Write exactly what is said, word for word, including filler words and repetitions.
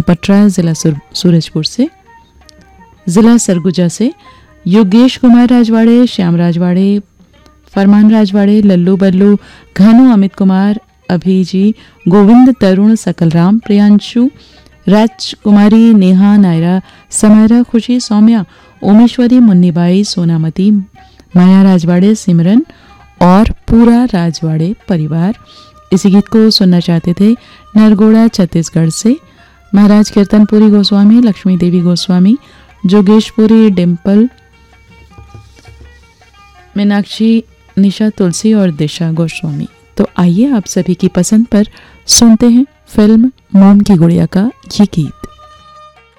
पटरा जिला सूरजपुर से। जिला सरगुजा से योगेश कुमार राजवाड़े, श्याम राजवाड़े, फरमान राजवाड़े, लल्लू बल्लू, घानू, अमित कुमार, अभिजी, गोविंद, तरुण, सकलराम, प्रियांशु, राजकुमारी, नेहा, नायरा, समायरा, खुशी, सौम्या, ओमेश्वरी, मुन्नीबाई, सोनामती, माया राजवाड़े, सिमरन और पूरा राजवाड़े परिवार इसी गीत को सुनना चाहते थे नरगोड़ा छत्तीसगढ़ से। महाराज कीर्तनपुरी गोस्वामी, लक्ष्मी देवी गोस्वामी, जोगेशपुरी, डिम्पल, मीनाक्षी, निशा तुलसी और दिशा गोस्वामी। तो आइए आप सभी की पसंद पर सुनते हैं फिल्म मोम की गुड़िया का ये गीत।